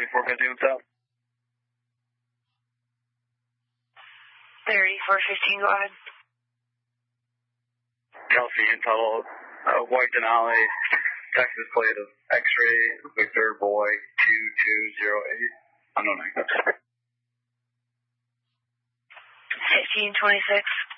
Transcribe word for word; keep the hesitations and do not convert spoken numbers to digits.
thirty-four fifty, what's up? thirty-four fifteen, go ahead. Kelsey in tunnel, uh, white Denali, Texas plate of X-ray, Victor Boy two two zero eight. Unknown. fifteen twenty-six.